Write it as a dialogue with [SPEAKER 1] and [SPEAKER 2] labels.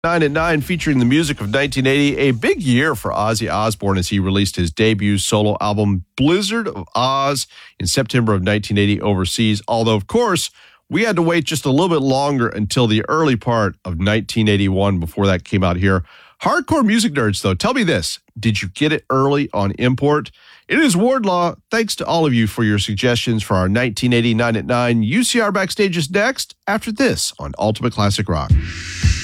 [SPEAKER 1] 9 at 9 featuring the music of 1980, a big year for Ozzy Osbourne as he released his debut solo album, Blizzard of Oz, in September of 1980 overseas. Although, of course, we had to wait just a little bit longer until the early part of 1981 before that came out here. Hardcore music nerds, though, tell me this. Did you get it early on import? It is Wardlaw. Thanks to all of you for your suggestions for our 1989 at 9. UCR Backstage is next after this on Ultimate Classic Rock.